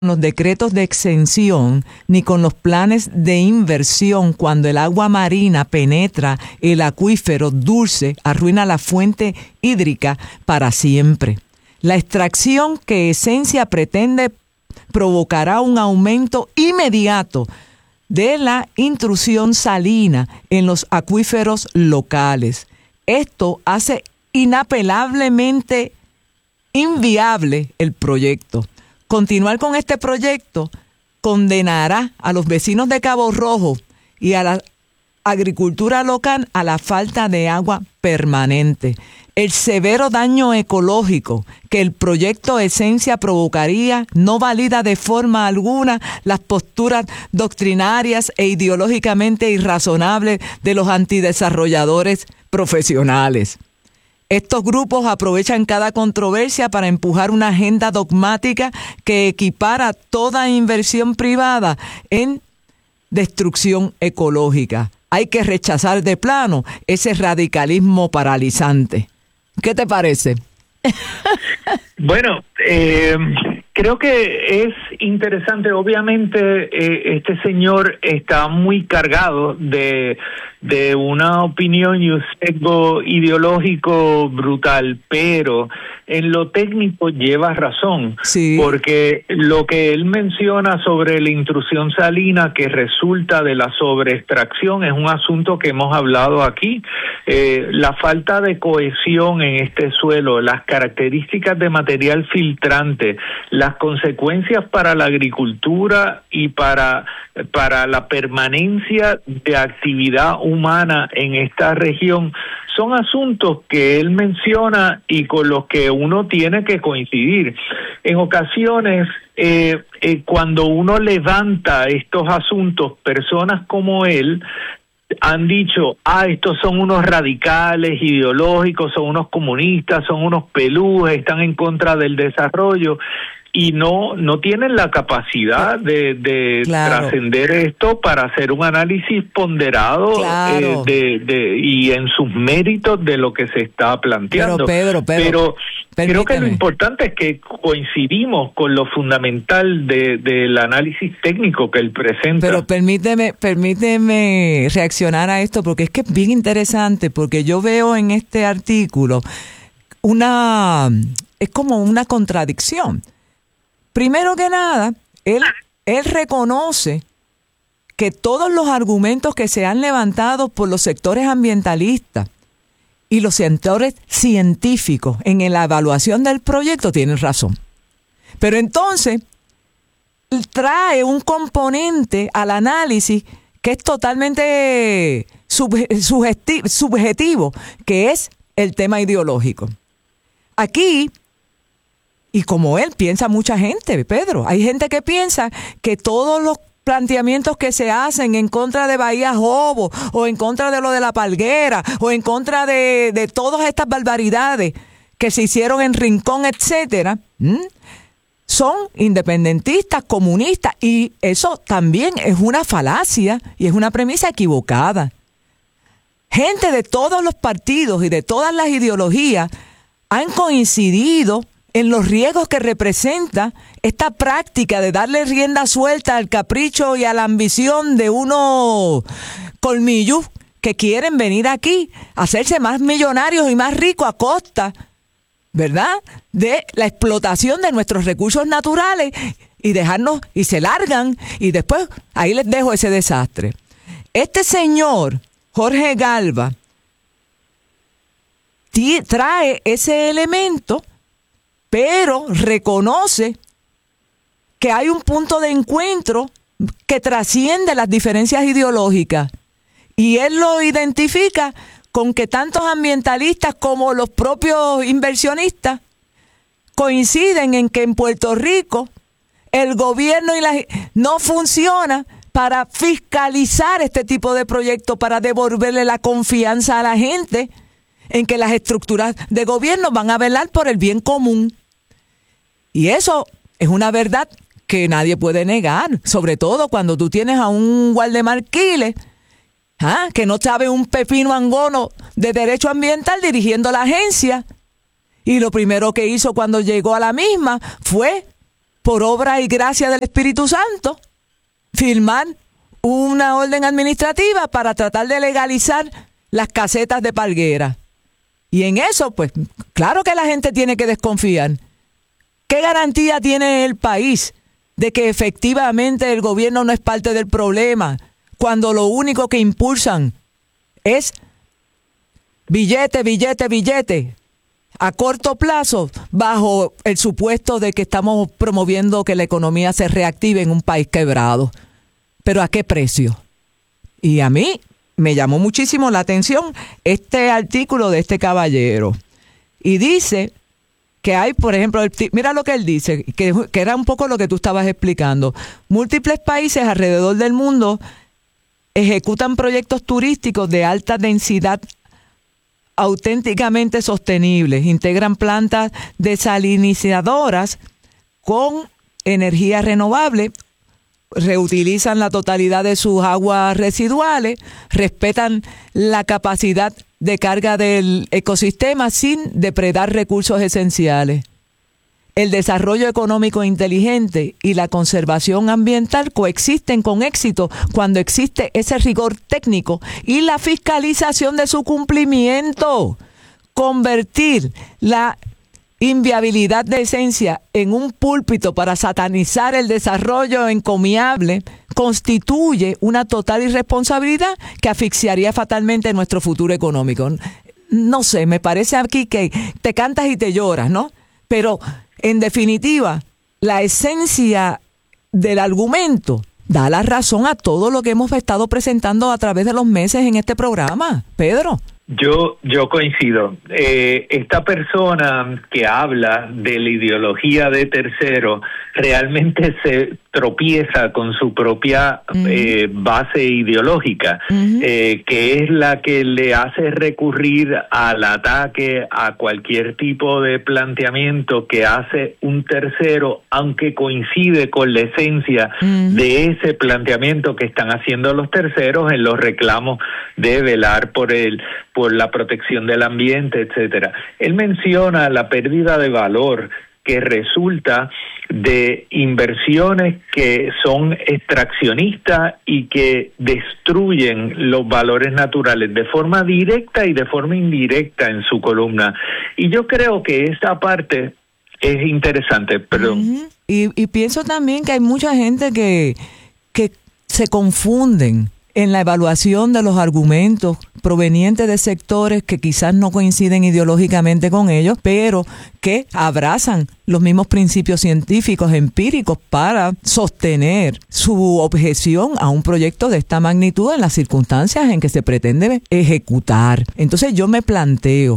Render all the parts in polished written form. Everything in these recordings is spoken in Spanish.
los decretos de exención ni con los planes de inversión cuando el agua marina penetra el acuífero dulce, arruina la fuente hídrica para siempre. La extracción que Esencia pretende provocará un aumento inmediato de la intrusión salina en los acuíferos locales. Esto hace inapelablemente inviable el proyecto. Continuar con este proyecto condenará a los vecinos de Cabo Rojo y a la agricultura local a la falta de agua permanente. El severo daño ecológico que el proyecto Esencia provocaría no valida de forma alguna las posturas doctrinarias e ideológicamente irrazonables de los antidesarrolladores profesionales. Estos grupos aprovechan cada controversia para empujar una agenda dogmática que equipara toda inversión privada en destrucción ecológica. Hay que rechazar de plano ese radicalismo paralizante. ¿Qué te parece? Bueno, creo que es interesante. Obviamente, este señor está muy cargado de una opinión y un sesgo ideológico brutal, pero en lo técnico lleva razón, sí, porque lo que él menciona sobre la intrusión salina que resulta de la sobreextracción es un asunto que hemos hablado aquí. La falta de cohesión en este suelo, las características de material filtrante, las consecuencias para la agricultura y para la permanencia de actividad humana en esta región, son asuntos que él menciona y con los que uno tiene que coincidir. En ocasiones, cuando uno levanta estos asuntos, personas como él han dicho, estos son unos radicales ideológicos, son unos comunistas, son unos pelúes, están en contra del desarrollo, y no tienen la capacidad de claro, trascender esto para hacer un análisis ponderado, claro, y en sus méritos de lo que se está planteando. Pero creo que lo importante es que coincidimos con lo fundamental del análisis técnico que él presenta. Pero permíteme reaccionar a esto, porque es que es bien interesante, porque yo veo en este artículo es como una contradicción. Primero que nada, él reconoce que todos los argumentos que se han levantado por los sectores ambientalistas y los sectores científicos en la evaluación del proyecto tienen razón. Pero entonces trae un componente al análisis que es totalmente subjetivo, que es el tema ideológico. Aquí, y como él piensa mucha gente, Pedro, hay gente que piensa que todos los planteamientos que se hacen en contra de Bahía Jobo o en contra de lo de la Palguera o en contra de todas estas barbaridades que se hicieron en Rincón, etcétera, son independentistas, comunistas, y eso también es una falacia y es una premisa equivocada. Gente de todos los partidos y de todas las ideologías han coincidido en los riesgos que representa esta práctica de darle rienda suelta al capricho y a la ambición de unos colmillos que quieren venir aquí a hacerse más millonarios y más ricos a costa, ¿verdad?, de la explotación de nuestros recursos naturales y dejarnos, y se largan, y después ahí les dejo ese desastre. Este señor, Jorge Galva, trae ese elemento, pero reconoce que hay un punto de encuentro que trasciende las diferencias ideológicas. Y él lo identifica con que tantos ambientalistas como los propios inversionistas coinciden en que en Puerto Rico el gobierno no funciona para fiscalizar este tipo de proyectos, para devolverle la confianza a la gente en que las estructuras de gobierno van a velar por el bien común. Y eso es una verdad que nadie puede negar, sobre todo cuando tú tienes a un guardamarquiles que no sabe un pepino angono de derecho ambiental dirigiendo la agencia. Y lo primero que hizo cuando llegó a la misma fue por obra y gracia del Espíritu Santo, firmar una orden administrativa para tratar de legalizar las casetas de palguera. Y en eso, pues, claro que la gente tiene que desconfiar. ¿Qué garantía tiene el país de que efectivamente el gobierno no es parte del problema, cuando lo único que impulsan es billete, billete, billete, a corto plazo, bajo el supuesto de que estamos promoviendo que la economía se reactive en un país quebrado? ¿Pero a qué precio? Y a mí me llamó muchísimo la atención este artículo de este caballero. Y dice que hay, por ejemplo, mira lo que él dice, que era un poco lo que tú estabas explicando. Múltiples países alrededor del mundo ejecutan proyectos turísticos de alta densidad auténticamente sostenibles. Integran plantas desalinizadoras con energía renovable, reutilizan la totalidad de sus aguas residuales, respetan la capacidad de carga del ecosistema sin depredar recursos esenciales. El desarrollo económico inteligente y la conservación ambiental coexisten con éxito cuando existe ese rigor técnico y la fiscalización de su cumplimiento. Convertir la inviabilidad de esencia en un púlpito para satanizar el desarrollo encomiable constituye una total irresponsabilidad que asfixiaría fatalmente nuestro futuro económico. No sé, me parece aquí que te cantas y te lloras, ¿no? Pero en definitiva, la esencia del argumento da la razón a todo lo que hemos estado presentando a través de los meses en este programa. Pedro. Yo coincido. Esta persona que habla de la ideología de tercero realmente se tropieza con su propia base ideológica, que es la que le hace recurrir al ataque a cualquier tipo de planteamiento que hace un tercero, aunque coincide con la esencia de ese planteamiento que están haciendo los terceros en los reclamos de velar por la protección del ambiente, etcétera. Él menciona la pérdida de valor que resulta de inversiones que son extraccionistas y que destruyen los valores naturales de forma directa y de forma indirecta en su columna. Y yo creo que esa parte es interesante. Perdón. Y pienso también que hay mucha gente que se confunden en la evaluación de los argumentos provenientes de sectores que quizás no coinciden ideológicamente con ellos, pero que abrazan los mismos principios científicos empíricos para sostener su objeción a un proyecto de esta magnitud en las circunstancias en que se pretende ejecutar. Entonces yo me planteo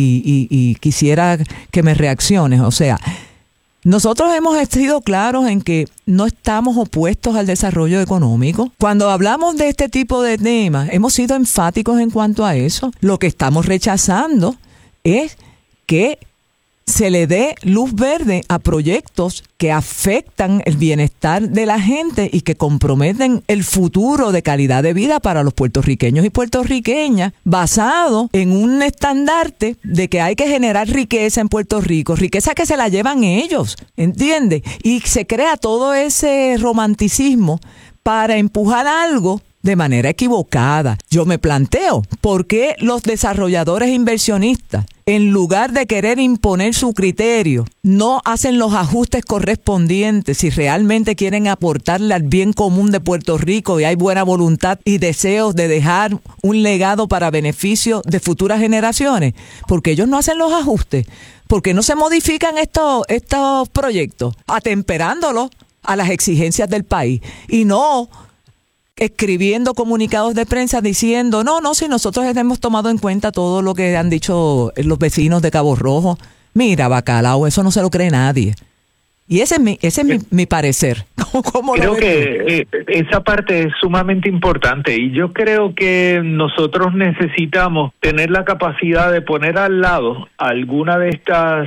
y quisiera que me reacciones, o sea, nosotros hemos sido claros en que no estamos opuestos al desarrollo económico. Cuando hablamos de este tipo de temas, hemos sido enfáticos en cuanto a eso. Lo que estamos rechazando es que se le dé luz verde a proyectos que afectan el bienestar de la gente y que comprometen el futuro de calidad de vida para los puertorriqueños y puertorriqueñas, basado en un estandarte de que hay que generar riqueza en Puerto Rico, riqueza que se la llevan ellos, ¿entiendes? Y se crea todo ese romanticismo para empujar algo de manera equivocada. Yo me planteo, ¿por qué los desarrolladores e inversionistas, en lugar de querer imponer su criterio, no hacen los ajustes correspondientes si realmente quieren aportarle al bien común de Puerto Rico y hay buena voluntad y deseos de dejar un legado para beneficio de futuras generaciones? Porque ellos no hacen los ajustes. ¿Por qué no se modifican estos proyectos, atemperándolos a las exigencias del país y no escribiendo comunicados de prensa diciendo, no, si nosotros hemos tomado en cuenta todo lo que han dicho los vecinos de Cabo Rojo? Mira, bacalao, eso no se lo cree nadie. Y ese es mi parecer. Creo que esa parte es sumamente importante y yo creo que nosotros necesitamos tener la capacidad de poner al lado alguna de estas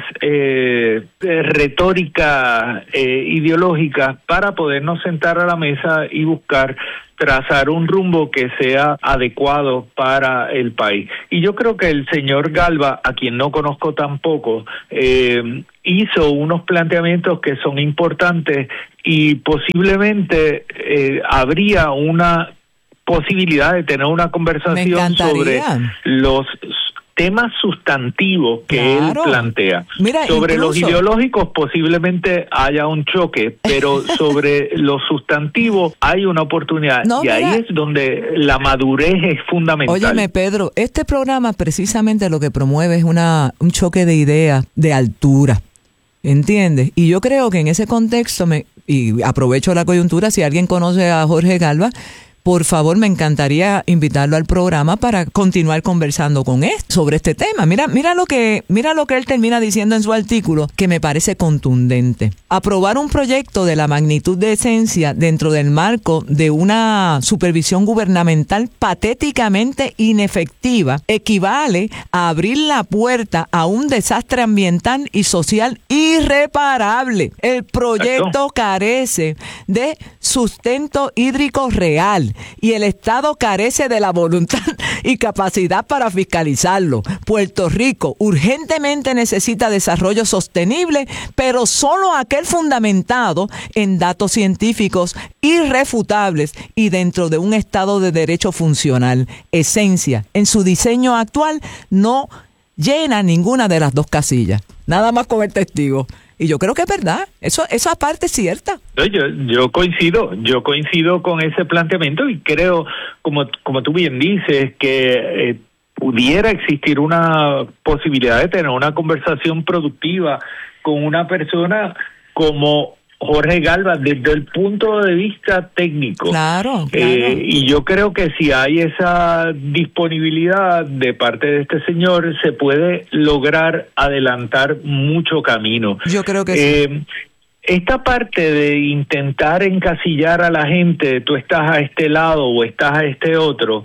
retóricas ideológicas para podernos sentar a la mesa y buscar trazar un rumbo que sea adecuado para el país. Y yo creo que el señor Galva, a quien no conozco tampoco, hizo unos planteamientos que son importantes y posiblemente habría una posibilidad de tener una conversación sobre los temas sustantivos que él plantea. Mira, sobre los ideológicos posiblemente haya un choque, pero sobre los sustantivos hay una oportunidad. Ahí es donde la madurez es fundamental. Óyeme, Pedro, este programa precisamente lo que promueve es un choque de ideas de altura, ¿entiendes? Y yo creo que en ese contexto, y aprovecho la coyuntura, si alguien conoce a Jorge Galva, por favor, me encantaría invitarlo al programa para continuar conversando con él sobre este tema. Mira lo que él termina diciendo en su artículo, que me parece contundente. Aprobar un proyecto de la magnitud de Esencia dentro del marco de una supervisión gubernamental patéticamente inefectiva equivale a abrir la puerta a un desastre ambiental y social irreparable. El proyecto carece de sustento hídrico real y el Estado carece de la voluntad y capacidad para fiscalizarlo. Puerto Rico urgentemente necesita desarrollo sostenible, pero solo aquel fundamentado en datos científicos irrefutables y dentro de un Estado de Derecho funcional. Esencia, en su diseño actual, no llena ninguna de las dos casillas. Nada más con el testigo. Y yo creo que es verdad, esa parte es cierta. Yo coincido con ese planteamiento y creo, como tú bien dices, que pudiera existir una posibilidad de tener una conversación productiva con una persona como Jorge Galva desde el punto de vista técnico. Claro. Y yo creo que si hay esa disponibilidad de parte de este señor, se puede lograr adelantar mucho camino. Yo creo que sí. Esta parte de intentar encasillar a la gente, tú estás a este lado o estás a este otro,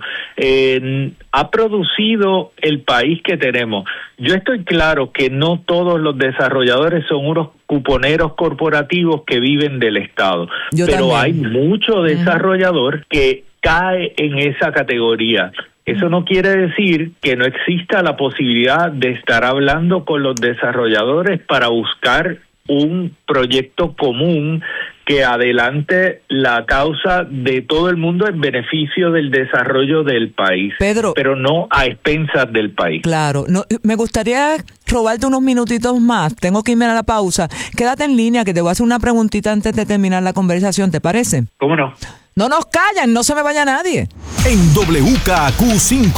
ha producido el país que tenemos. Yo estoy claro que no todos los desarrolladores son unos cuponeros corporativos que viven del Estado, pero hay mucho desarrollador que cae en esa categoría. Eso no quiere decir que no exista la posibilidad de estar hablando con los desarrolladores para buscar un proyecto común que adelante la causa de todo el mundo en beneficio del desarrollo del país, Pedro, pero no a expensas del país. Claro, me gustaría robarte unos minutitos más, tengo que irme a la pausa. Quédate en línea que te voy a hacer una preguntita antes de terminar la conversación, ¿te parece? ¿Cómo no? No nos callan, no se me vaya nadie. En WKQ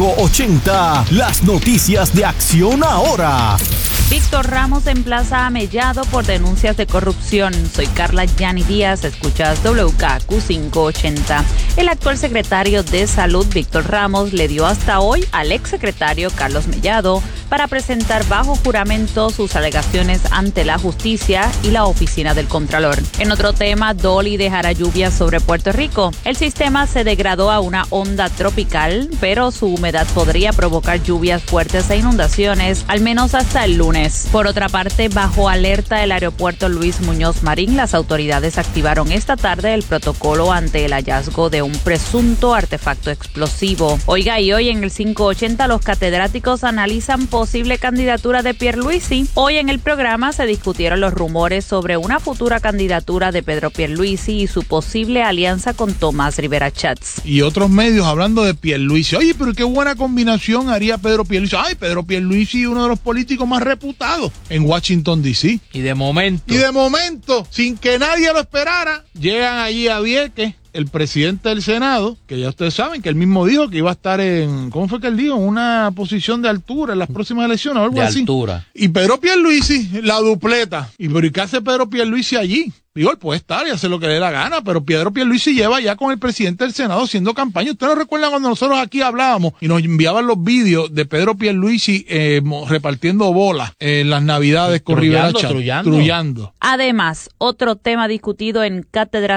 580, las noticias de Acción Ahora. Víctor Ramos emplaza a Mellado por denuncias de corrupción. Soy Carla Yani Díaz, escuchas WKQ 580. El actual secretario de Salud, Víctor Ramos, le dio hasta hoy al exsecretario Carlos Mellado para presentar bajo juramento sus alegaciones ante la justicia y la oficina del Contralor. En otro tema, Dolly dejará lluvias sobre Puerto Rico. El sistema se degradó a una onda tropical, pero su humedad podría provocar lluvias fuertes e inundaciones, al menos hasta el lunes. Por otra parte, bajo alerta el aeropuerto Luis Muñoz Marín, las autoridades activaron esta tarde el protocolo ante el hallazgo de un presunto artefacto explosivo. Oiga, y hoy en el 580 los catedráticos analizan posible candidatura de Pierluisi. Hoy en el programa se discutieron los rumores sobre una futura candidatura de Pedro Pierluisi y su posible alianza con Tomás Rivera Schatz. Y otros medios hablando de Pierluisi. Oye, pero qué buena combinación haría Pedro Pierluisi. Ay, Pedro Pierluisi, uno de los políticos más reputados en Washington, D.C. Y de momento, sin que nadie lo esperara, llegan allí a Vieques el presidente del Senado, que ya ustedes saben que él mismo dijo que iba a estar en, ¿cómo fue que él dijo? Una posición de altura en las próximas elecciones o algo así. De altura. Y Pedro Pierluisi, la dupleta. ¿Y pero qué hace Pedro Pierluisi allí? Digo, él puede estar y hacer lo que le dé la gana, pero Pedro Pierluisi lleva ya con el presidente del Senado haciendo campaña. ¿Ustedes no recuerdan cuando nosotros aquí hablábamos y nos enviaban los vídeos de Pedro Pierluisi repartiendo bolas en las Navidades con Rivera Schatz? Trullando. Además, otro tema discutido en Cátedra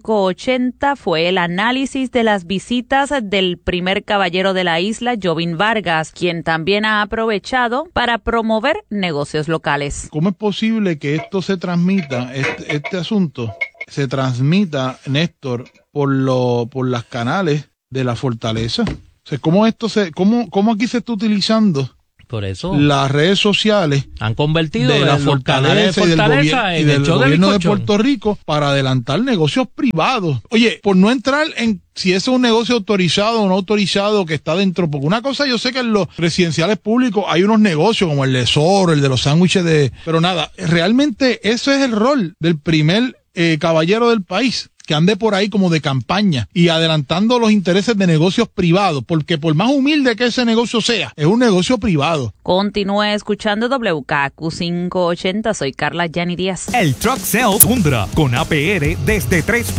580 fue el análisis de las visitas del primer caballero de la isla, Jovín Vargas, quien también ha aprovechado para promover negocios locales. ¿Cómo es posible que esto se transmita, este asunto se transmita, Néstor, por las canales de la Fortaleza? O sea, ¿cómo aquí se está utilizando Por eso. Las redes sociales han convertido de la fortaleza y del gobierno de Puerto Rico para adelantar negocios privados. Oye, por no entrar en si eso es un negocio autorizado o no autorizado que está dentro, porque una cosa yo sé que en los residenciales públicos hay unos negocios como el de Soro, el de los sándwiches pero nada, realmente eso es el rol del primer caballero del país, que ande por ahí como de campaña y adelantando los intereses de negocios privados, porque por más humilde que ese negocio sea, es un negocio privado. Continúe escuchando WKQ 580, soy Carla Yanni Díaz. El Truck Sale Tundra con APR desde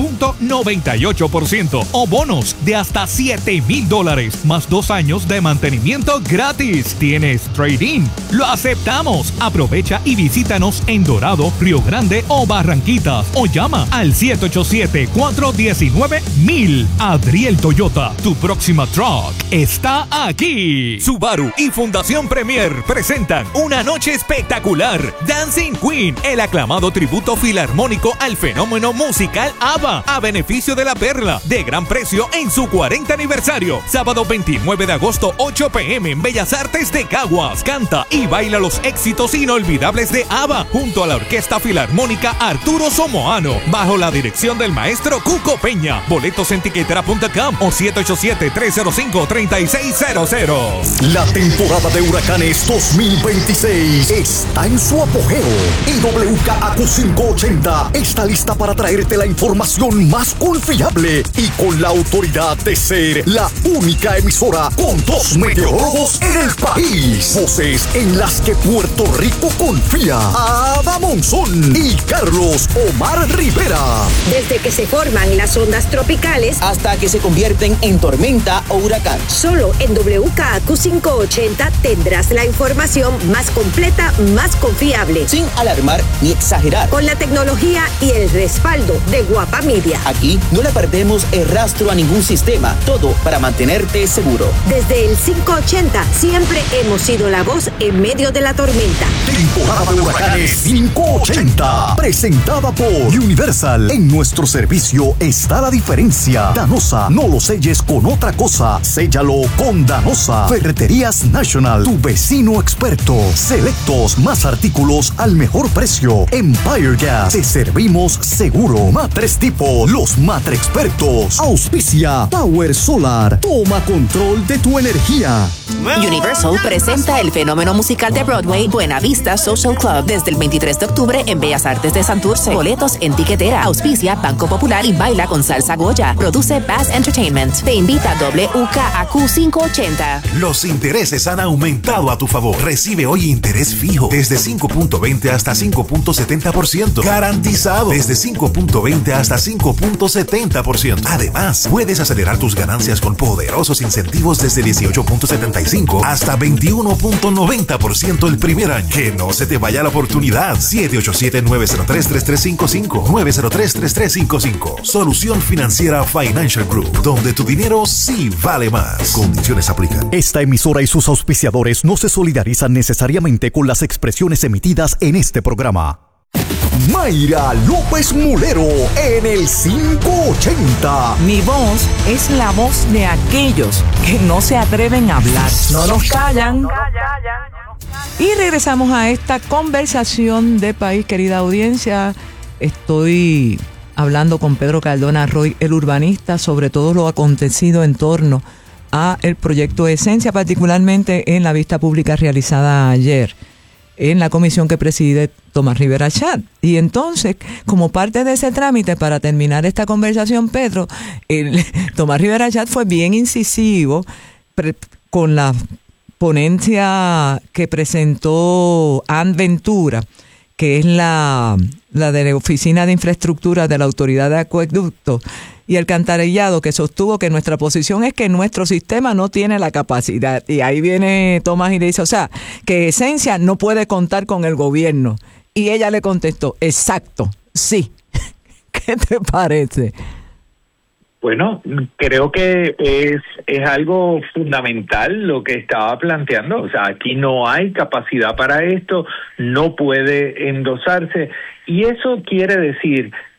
3.98% o bonos de hasta $7,000 más 2 años de mantenimiento gratis. ¿Tienes trade-in? Lo aceptamos. Aprovecha y visítanos en Dorado, Río Grande o Barranquitas o llama al 787-419-1000. Adriel Toyota, tu próxima truck está aquí. Subaru y Fundación Premier presentan una noche espectacular. Dancing Queen, el aclamado tributo filarmónico al fenómeno musical ABBA, a beneficio de La Perla, de gran precio en su 40 aniversario. Sábado 29 de agosto, 8 p.m. en Bellas Artes de Caguas. Canta y baila los éxitos inolvidables de ABBA junto a la Orquesta Filarmónica Arturo Somoano, bajo la dirección del maestro Cuco Peña. Boletos en tiquetera.com o 787-305-3600. La temporada de huracanes 2026 está en su apogeo y WKAQ 580 está lista para traerte la información más confiable y con la autoridad de ser la única emisora con 2 meteorólogos en el país. Voces en las que Puerto Rico confía. Ada Monzón y Carlos Omar Rivera. Desde que se forman las ondas tropicales hasta que se convierten en tormenta o huracán. Solo en WKAQ 580 tendrás la información más completa, más confiable. Sin alarmar ni exagerar. Con la tecnología y el respaldo de Guapa Media. Aquí no le perdemos el rastro a ningún sistema. Todo para mantenerte seguro. Desde el 580 siempre hemos sido la voz en medio de la tormenta. Temporada de huracanes 580. Presentada por Universal. En nuestro servicio está la diferencia. Danosa, no lo selles con otra cosa. Séllalo con Danosa. Ferreterías National, tu vecino experto. Selectos, más artículos al mejor precio. Empire Gas, te servimos seguro. Matres Tipo, los Matre Expertos. Auspicia Power Solar. Toma control de tu energía. Universal presenta el fenómeno musical de Broadway Buena Vista Social Club desde el 23 de octubre en Bellas Artes de Santurce. Boletos en tiquetera. Auspicia Banco Popular y baila con Salsa Goya. Produce Bass Entertainment. Te invita WKAQ 580. Los intereses han aumentado a tu favor. Recibe hoy interés fijo desde 5.20 hasta 5.70%. Garantizado desde 5.20 hasta 5.70%. Además, puedes acelerar tus ganancias con poderosos incentivos desde 18.75 hasta 21.90% el primer año. Que no se te vaya la oportunidad. 787-903-3355. 903-3355. Solución Financiera Financial Group, donde tu dinero sí vale más. Condiciones aplican. Esta emisora y sus auspiciadores no se solidarizan necesariamente con las expresiones emitidas en este programa. Mayra López Mulero en el 580. Mi voz es la voz de aquellos que no se atreven a hablar. No nos callan. Y regresamos a esta conversación de país, querida audiencia. Estoy hablando con Pedro Cardona Roy, el urbanista, sobre todo lo acontecido en torno a el proyecto Esencia, particularmente en la vista pública realizada ayer en la comisión que preside Tomás Rivera Chat. Y entonces, como parte de ese trámite, para terminar esta conversación, Pedro, Tomás Rivera Chat fue bien incisivo con la ponencia que presentó Ann Ventura, que es la de la Oficina de Infraestructura de la Autoridad de Acueducto y Alcantarillado, que sostuvo que nuestra posición es que nuestro sistema no tiene la capacidad. Y ahí viene Tomás y le dice, o sea, que Esencia no puede contar con el gobierno. Y ella le contestó, exacto, sí. ¿Qué te parece? Bueno, creo que es algo fundamental lo que estaba planteando. O sea, aquí no hay capacidad para esto, no puede endosarse. Y eso quiere decir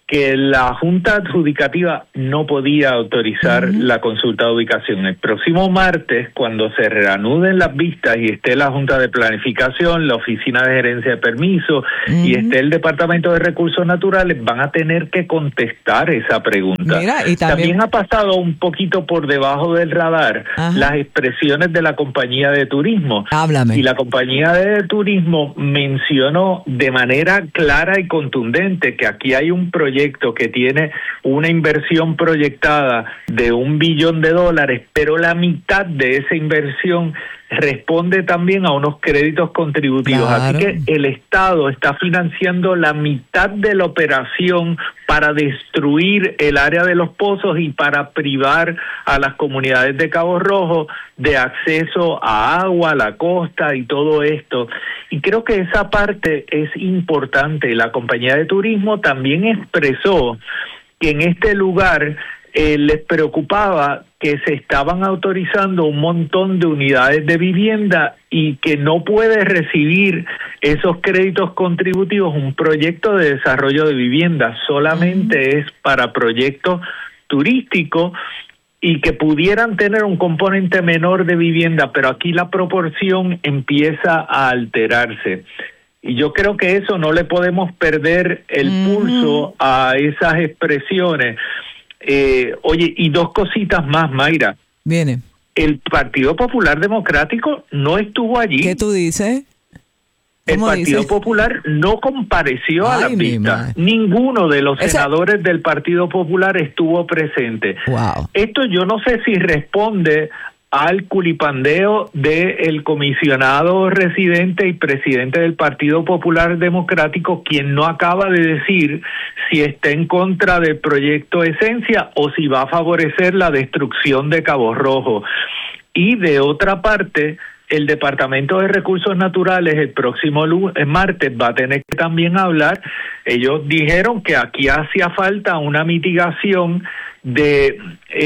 que la Junta Adjudicativa no podía autorizar la consulta de ubicación. El próximo martes, cuando se reanuden las vistas y esté la Junta de Planificación, la Oficina de Gerencia de Permisos y esté el Departamento de Recursos Naturales, van a tener que contestar esa pregunta. Mira, y también ha pasado un poquito por debajo del radar las expresiones de la compañía de turismo. Háblame. Y la compañía de turismo mencionó de manera clara y contundente que aquí hay un proyecto que tiene una inversión proyectada de $1 billón, pero la mitad de esa inversión responde también a unos créditos contributivos. Claro. Así que el Estado está financiando la mitad de la operación para destruir el área de los pozos y para privar a las comunidades de Cabo Rojo de acceso a agua, a la costa y todo esto. Y creo que esa parte es importante. La compañía de turismo también expresó que en este lugar les preocupaba que se estaban autorizando un montón de unidades de vivienda y que no puede recibir esos créditos contributivos un proyecto de desarrollo de vivienda, solamente es para proyectos turísticos y que pudieran tener un componente menor de vivienda, pero aquí la proporción empieza a alterarse. Y yo creo que eso no le podemos perder el pulso a esas expresiones. Oye, y dos cositas más, Mayra. Viene. El Partido Popular Democrático no estuvo allí. ¿Qué tú dices? El Partido Popular no compareció a la vista. Ninguno de los senadores del Partido Popular estuvo presente. Wow. Esto yo no sé si responde al culipandeo del comisionado residente y presidente del Partido Popular Democrático, quien no acaba de decir si está en contra del proyecto Esencia o si va a favorecer la destrucción de Cabo Rojo. Y de otra parte, el Departamento de Recursos Naturales el próximo martes va a tener que también hablar. Ellos dijeron que aquí hacía falta una mitigación de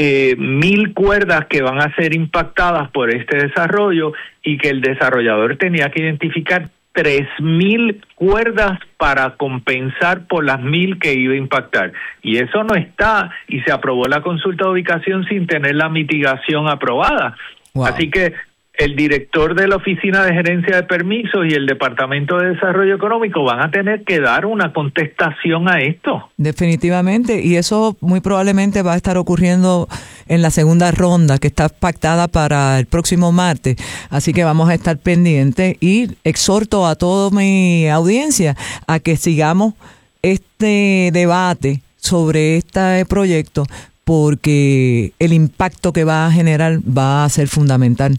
1,000 cuerdas que van a ser impactadas por este desarrollo y que el desarrollador tenía que identificar 3,000 cuerdas para compensar por las 1,000 que iba a impactar. Y eso no está, y se aprobó la consulta de ubicación sin tener la mitigación aprobada. Wow. Así que el director de la Oficina de Gerencia de Permisos y el Departamento de Desarrollo Económico van a tener que dar una contestación a esto. Definitivamente, y eso muy probablemente va a estar ocurriendo en la segunda ronda que está pactada para el próximo martes, así que vamos a estar pendientes y exhorto a toda mi audiencia a que sigamos este debate sobre este proyecto porque el impacto que va a generar va a ser fundamental.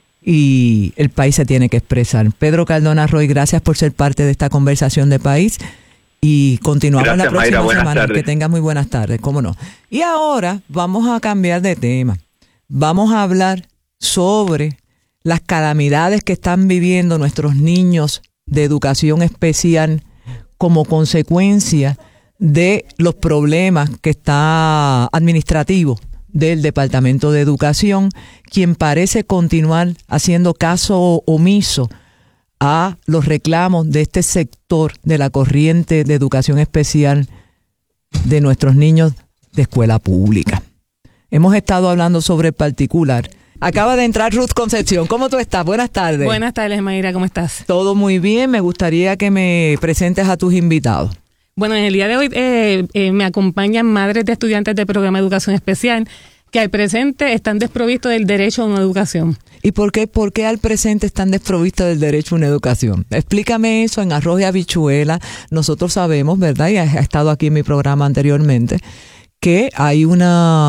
Y el país se tiene que expresar. Pedro Cardona Roy, gracias por ser parte de esta conversación de país y continuamos la próxima semana. Que tengas muy buenas tardes, cómo no. Y ahora vamos a cambiar de tema. Vamos a hablar sobre las calamidades que están viviendo nuestros niños de educación especial como consecuencia de los problemas que está administrativos del Departamento de Educación, quien parece continuar haciendo caso omiso a los reclamos de este sector de la corriente de educación especial de nuestros niños de escuela pública. Hemos estado hablando sobre el particular. Acaba de entrar Ruth Concepción. ¿Cómo tú estás? Buenas tardes. Buenas tardes, Mayra. ¿Cómo estás? Todo muy bien. Me gustaría que me presentes a tus invitados. Bueno, en el día de hoy me acompañan madres de estudiantes del programa de educación especial que al presente están desprovistos del derecho a una educación. ¿Y por qué al presente están desprovistos del derecho a una educación? Explícame eso en arroz y habichuela. Nosotros sabemos, ¿verdad? Y ha estado aquí en mi programa anteriormente, que hay un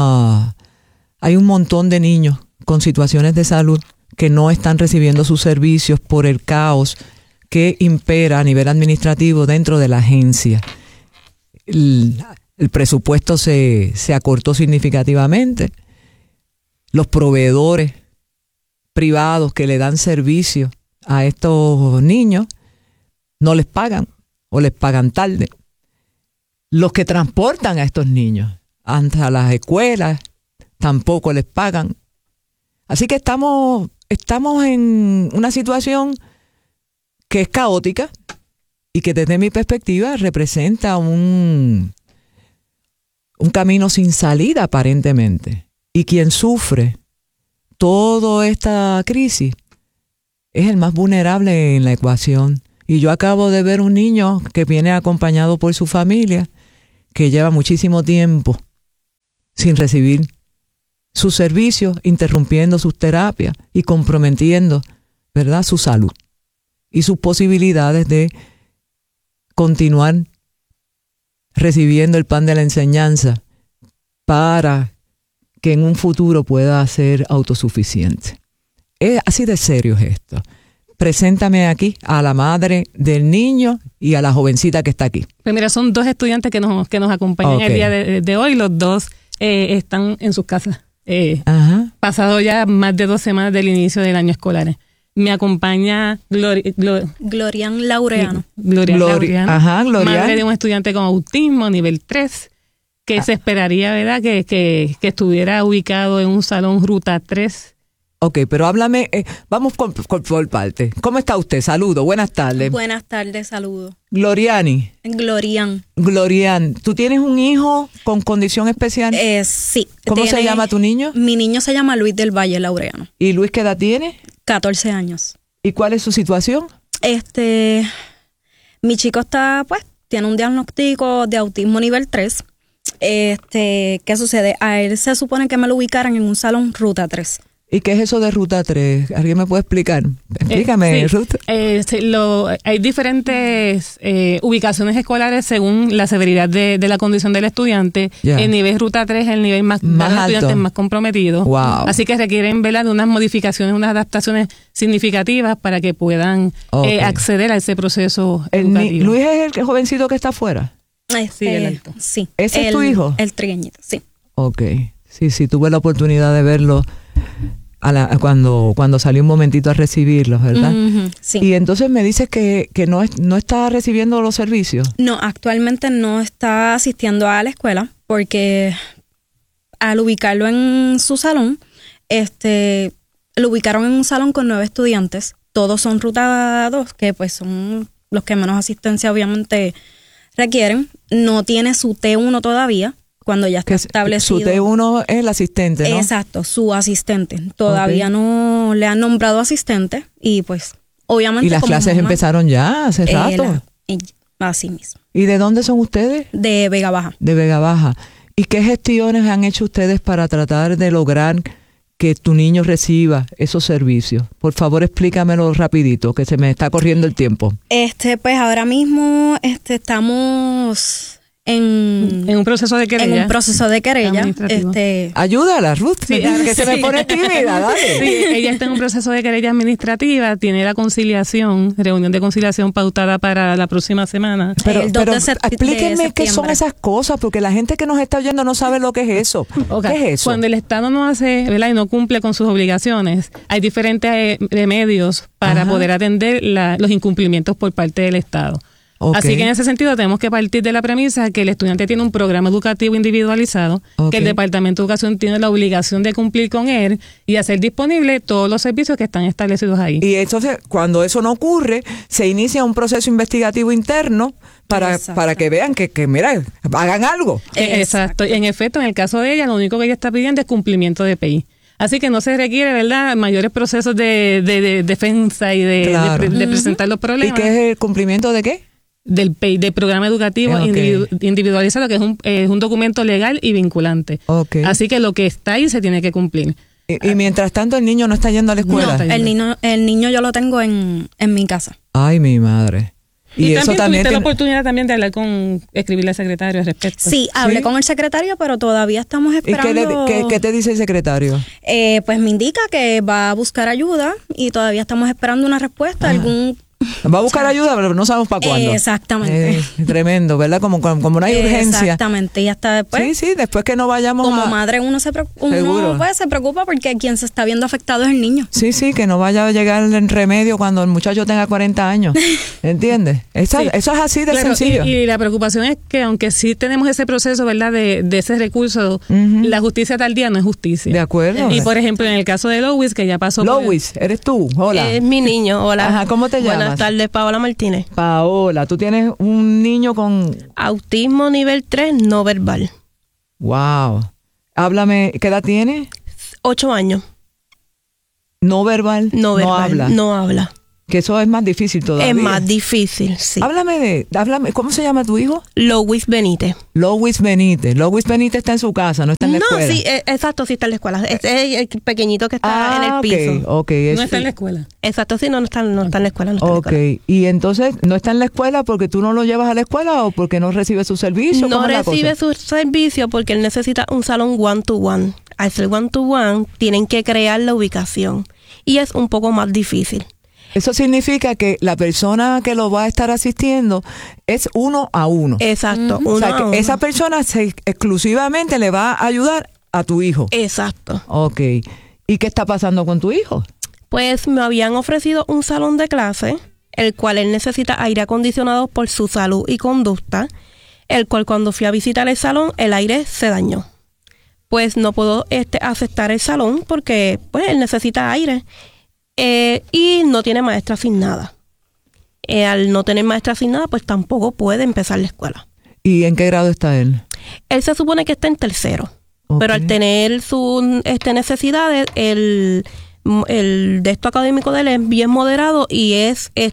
montón de niños con situaciones de salud que no están recibiendo sus servicios por el caos que impera a nivel administrativo dentro de la agencia. El presupuesto se acortó significativamente. Los proveedores privados que le dan servicio a estos niños no les pagan o les pagan tarde. Los que transportan a estos niños hasta las escuelas tampoco les pagan. Así que estamos en una situación que es caótica y que desde mi perspectiva representa un un camino sin salida aparentemente. Y quien sufre toda esta crisis es el más vulnerable en la ecuación. Y yo acabo de ver un niño que viene acompañado por su familia, que lleva muchísimo tiempo sin recibir sus servicios, interrumpiendo sus terapias y comprometiendo, ¿verdad?, su salud y sus posibilidades de continuar recibiendo el pan de la enseñanza para que en un futuro pueda ser autosuficiente. Así de serio es esto. Preséntame aquí a la madre del niño y a la jovencita que está aquí. Pues mira, son 2 estudiantes que nos acompañan el día de hoy. Los 2 están en sus casas. Pasado ya más de 2 semanas del inicio del año escolar. Me acompaña Glorian Laureano. Glorian, madre de un estudiante con autismo nivel 3, que se esperaría, ¿verdad?, que estuviera ubicado en un salón ruta 3. Ok, pero háblame, vamos por parte. ¿Cómo está usted? Saludo, buenas tardes. Buenas tardes, saludo. Glorian, ¿tú tienes un hijo con condición especial? Sí. ¿Cómo se llama tu niño? Mi niño se llama Luis del Valle Laureano. ¿Y Luis qué edad tiene? 14 años. ¿Y cuál es su situación? Mi chico tiene un diagnóstico de autismo nivel 3. ¿Qué sucede? A él se supone que me lo ubicaran en un salón ruta 3. ¿Y qué es eso de ruta 3? ¿Alguien me puede explicar? Explícame, Ruth. Hay diferentes ubicaciones escolares según la severidad de la condición del estudiante. El nivel ruta 3 es el nivel más alto, estudiantes más comprometidos. Wow. Así que requieren de unas modificaciones, unas adaptaciones significativas para que puedan acceder a ese proceso educativo. ¿Luis es el jovencito que está afuera? Sí, el alto. Sí. ¿Ese es tu hijo? El trigueñito, sí. Ok. Sí, tuve la oportunidad de verlo cuando salí un momentito a recibirlos, ¿verdad? Sí. Y entonces me dices que no está recibiendo los servicios. No, actualmente no está asistiendo a la escuela porque al ubicarlo en su salón, lo ubicaron en un salón con 9 estudiantes. Todos son ruta 2, que pues son los que menos asistencia obviamente requieren. No tiene su T1 todavía. Cuando ya está establecido. Su T1 es el asistente, ¿no? Exacto, su asistente. Todavía no le han nombrado asistente y pues obviamente... ¿Y las clases empezaron ya hace rato? Así mismo. ¿Y de dónde son ustedes? De Vega Baja. De Vega Baja. ¿Y qué gestiones han hecho ustedes para tratar de lograr que tu niño reciba esos servicios? Por favor, explícamelo rapidito, que se me está corriendo el tiempo. Pues ahora mismo estamos... En un proceso de querella. En un proceso de querella. Ayúdala, Ruth, sí, que se me pone tímida, dale. Sí, ella está en un proceso de querella administrativa, tiene la reunión de conciliación pautada para la próxima semana. Pero explíquenme qué son esas cosas, porque la gente que nos está oyendo no sabe lo que es eso. ¿Qué es eso? Cuando el Estado no hace, ¿verdad?, y no cumple con sus obligaciones, hay diferentes remedios para poder atender los incumplimientos por parte del Estado. Así que en ese sentido tenemos que partir de la premisa que el estudiante tiene un programa educativo individualizado, que el Departamento de Educación tiene la obligación de cumplir con él y hacer disponible todos los servicios que están establecidos ahí. Y entonces, cuando eso no ocurre, se inicia un proceso investigativo interno para que vean que mira, hagan algo. Exacto. Y en efecto, en el caso de ella, lo único que ella está pidiendo es cumplimiento de PI. Así que no se requiere, ¿verdad?, mayores procesos de defensa y de presentar los problemas. ¿Y qué es el cumplimiento de qué? Del PEI, del programa educativo individualizado, que es un documento legal y vinculante. Así que lo que está ahí se tiene que cumplir. Y mientras tanto el niño no está yendo a la escuela. No, el niño yo lo tengo en mi casa. Ay, mi madre. Y eso también tuviste la oportunidad también de escribirle al secretario al respecto. Sí, hablé con el secretario, pero todavía estamos esperando. ¿Y qué te dice el secretario? Pues me indica que va a buscar ayuda y todavía estamos esperando una respuesta, Va a buscar ayuda, pero no sabemos para cuándo. Exactamente. Tremendo, ¿verdad? Como no hay urgencia. Exactamente, y hasta después. Sí, después que no vayamos como madre uno se preocupa porque quien se está viendo afectado es el niño. Sí, que no vaya a llegar el remedio cuando el muchacho tenga 40 años. ¿Entiendes? Eso es así de sencillo. Y la preocupación es que aunque sí tenemos ese proceso, ¿verdad? De ese recurso, la justicia tal día no es justicia. De acuerdo. Y por ejemplo, en el caso de Lois, que ya pasó. Lois, ¿eres tú? Hola. Es mi niño, hola. Ajá, ¿cómo te llamas? Buenas tardes, Paola Martínez. Paola, tú tienes un niño con... Autismo nivel 3 no verbal. Wow. Háblame, ¿qué edad tiene? 8 años. ¿No verbal? No verbal, no habla. Que eso es más difícil todavía. Es más difícil, sí. Háblame, ¿cómo se llama tu hijo? Luis Benítez. Luis Benítez. Luis Benítez está en su casa, no está en la escuela. No, sí, exacto, sí está en la escuela. Es el pequeñito que está en el piso. Okay. No está en la escuela. Exacto, sí, no está en la escuela. No está en la escuela. Y entonces, ¿no está en la escuela porque tú no lo llevas a la escuela o porque no recibe su servicio? No recibe su servicio porque él necesita un salón one-to-one. Al ser one-to-one, tienen que crear la ubicación. Y es un poco más difícil. Eso significa que la persona que lo va a estar asistiendo es 1 a 1. Exacto. O sea, que esa persona exclusivamente le va a ayudar a tu hijo. Exacto. Ok. ¿Y qué está pasando con tu hijo? Pues me habían ofrecido un salón de clase, el cual él necesita aire acondicionado por su salud y conducta, el cual cuando fui a visitar el salón, el aire se dañó. Pues no puedo aceptar el salón porque pues él necesita aire. Y no tiene maestra asignada. Al no tener maestra asignada, pues tampoco puede empezar la escuela. ¿Y en qué grado está él? Él se supone que está en 3º. Okay. Pero al tener sus necesidades, el de esto académico de él es bien moderado y es el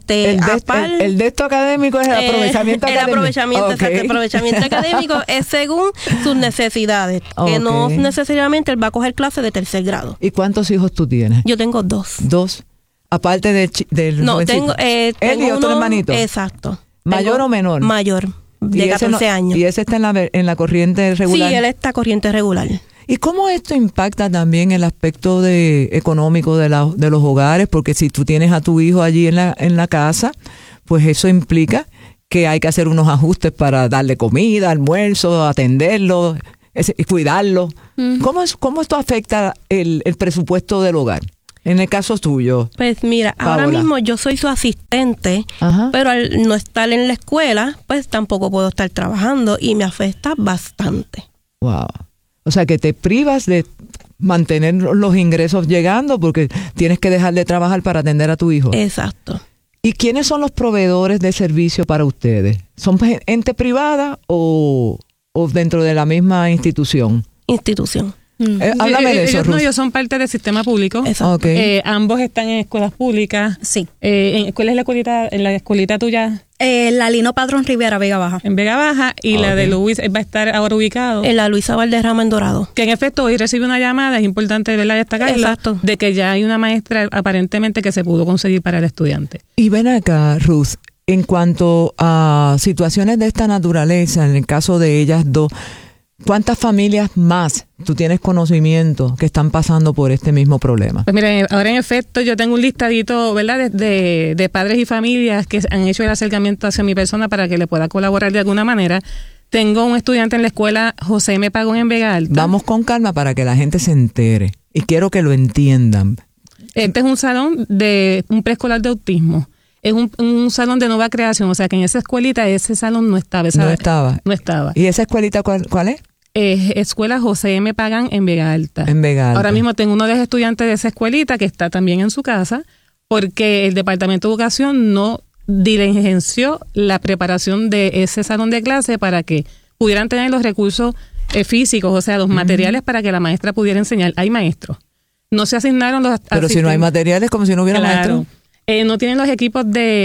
de esto académico es el aprovechamiento académico. El aprovechamiento académico es según sus necesidades, que no necesariamente él va a coger clases de 3er grado. ¿Y cuántos hijos tú tienes? Yo tengo 2. 2. Aparte del no, jovencito. Él y otro hermanito. Exacto. ¿Mayor o menor? Mayor, de 14 años. ¿Y ese está en la corriente regular? Sí, él está corriente regular. ¿Y cómo esto impacta también el aspecto económico de los hogares? Porque si tú tienes a tu hijo allí en la casa, pues eso implica que hay que hacer unos ajustes para darle comida, almuerzo, atenderlo, cuidarlo. ¿Cómo esto afecta el presupuesto del hogar? En el caso tuyo. Pues mira, Paola. ahora mismo yo soy su asistente, pero al no estar en la escuela, pues tampoco puedo estar trabajando y me afecta bastante. Wow. O sea, que te privas de mantener los ingresos llegando porque tienes que dejar de trabajar para atender a tu hijo. Exacto. ¿Y quiénes son los proveedores de servicio para ustedes? ¿Son ente privada o dentro de la misma institución? Institución. Háblame de eso, ellos son parte del sistema público. Exacto. Ambos están en escuelas públicas. Sí. ¿Cuál es la escuelita tuya? La Lino Padrón Rivera, Vega Baja. En Vega Baja. Y la de Luis va a estar ahora ubicado en la Luisa Valderrama en Dorado. Que en efecto hoy recibe una llamada, es importante verla destacarlo. Exacto. De que ya hay una maestra aparentemente que se pudo conseguir para el estudiante. Y ven acá, Ruth, en cuanto a situaciones de esta naturaleza, en el caso de ellas dos, ¿cuántas familias más tú tienes conocimiento que están pasando por este mismo problema? Pues mira, ahora en efecto yo tengo un listadito, ¿verdad?, de padres y familias que han hecho el acercamiento hacia mi persona para que le pueda colaborar de alguna manera. Tengo un estudiante en la escuela José M. Pagón en Vega Alta. Vamos con calma para que la gente se entere y quiero que lo entiendan. Este es un salón de un preescolar de autismo. Es un salón de nueva creación, o sea que en esa escuelita ese salón no estaba. No estaba. ¿Y esa escuelita cuál es? Escuela José M. Pagán en Vega Alta. En Vega Alta. Ahora mismo tengo uno de los estudiantes de esa escuelita que está también en su casa porque el Departamento de Educación no diligenció la preparación de ese salón de clase para que pudieran tener los recursos físicos, o sea, los materiales para que la maestra pudiera enseñar. Hay maestros. No se asignaron los asistentes. Pero si no hay materiales, como si no hubiera maestros. No tienen los equipos